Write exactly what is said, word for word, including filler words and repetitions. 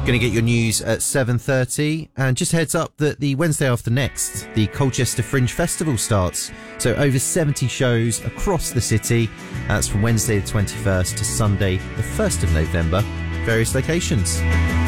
Going to get your news at seven thirty, and just heads up that the Wednesday after next, the Colchester Fringe Festival starts. So over seventy shows across the city. That's from Wednesday the twenty-first to Sunday the first of November. Various locations.